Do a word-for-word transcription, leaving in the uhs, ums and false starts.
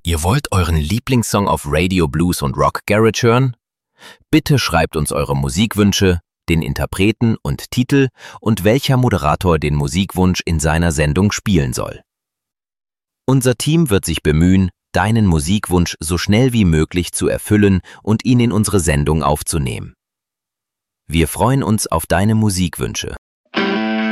Ihr wollt euren Lieblingssong auf Radio, Blues und Rock Garage hören? Bitte schreibt uns eure Musikwünsche, den Interpreten und Titel und welcher Moderator den Musikwunsch in seiner Sendung spielen soll. Unser Team wird sich bemühen, deinen Musikwunsch so schnell wie möglich zu erfüllen und ihn in unsere Sendung aufzunehmen. Wir freuen uns auf deine Musikwünsche.